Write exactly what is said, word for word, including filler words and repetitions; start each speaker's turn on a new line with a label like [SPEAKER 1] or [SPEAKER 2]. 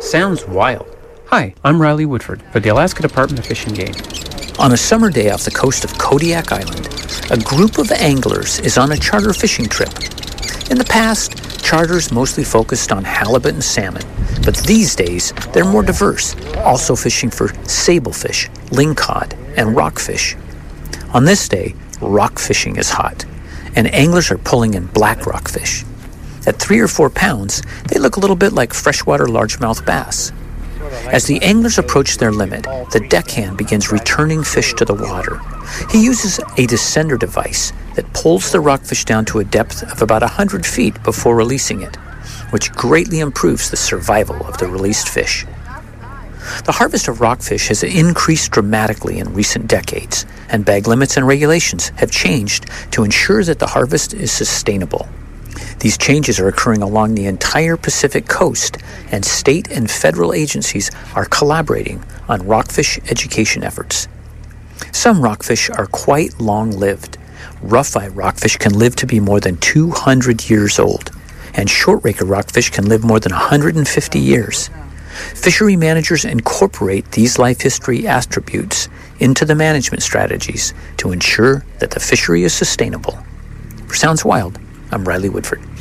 [SPEAKER 1] Sounds wild. Hi, I'm Riley Woodford for the Alaska Department of Fish and Game.
[SPEAKER 2] On a summer day off the coast of Kodiak Island, a group of anglers is on a charter fishing trip. In the past, charters mostly focused on halibut and salmon, but these days they're more diverse, also fishing for sablefish, lingcod, and rockfish. On this day, rock fishing is hot, and anglers are pulling in black rockfish. At three or four pounds, they look a little bit like freshwater largemouth bass. As the anglers approach their limit, the deckhand begins returning fish to the water. He uses a descender device that pulls the rockfish down to a depth of about one hundred feet before releasing it, which greatly improves the survival of the released fish. The harvest of rockfish has increased dramatically in recent decades, and bag limits and regulations have changed to ensure that the harvest is sustainable. These changes are occurring along the entire Pacific coast, and state and federal agencies are collaborating on rockfish education efforts. Some rockfish are quite long-lived. Rough-eye rockfish can live to be more than two hundred years old, and short-raker rockfish can live more than one hundred fifty years. Fishery managers incorporate these life history attributes into the management strategies to ensure that the fishery is sustainable. For Sounds Wild, I'm Riley Woodford.